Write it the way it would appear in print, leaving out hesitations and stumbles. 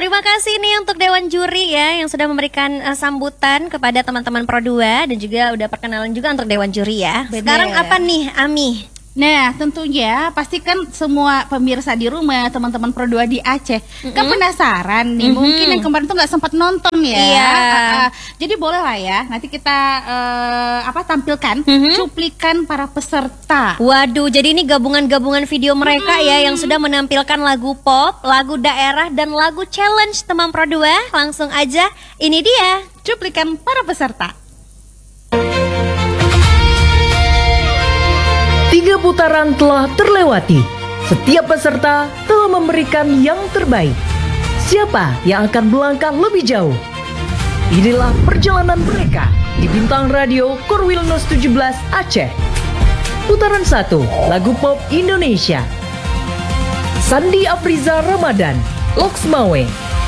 Terima kasih nih untuk Dewan Juri ya yang sudah memberikan sambutan kepada teman-teman Pro 2 dan juga udah perkenalan juga untuk Dewan Juri ya. Bener. Sekarang apa nih, Ami? Nah, tentunya pastikan semua pemirsa di rumah, teman-teman Pro 2 di Aceh, kan penasaran nih, mungkin yang kemarin tuh nggak sempat nonton ya. Iya. Jadi boleh lah ya, nanti kita tampilkan cuplikan para peserta. Waduh, jadi ini gabungan-gabungan video mereka ya yang sudah menampilkan lagu pop, lagu daerah, dan lagu challenge teman Pro 2. Langsung aja, ini dia Cuplikan para peserta. 3 putaran telah terlewati. Setiap peserta telah memberikan yang terbaik. Siapa yang akan melangkah lebih jauh? Inilah perjalanan mereka di Bintang Radio Korwilnus 17 Aceh. Putaran 1, lagu pop Indonesia. Sandi Afriza Ramadan, Loksmawe.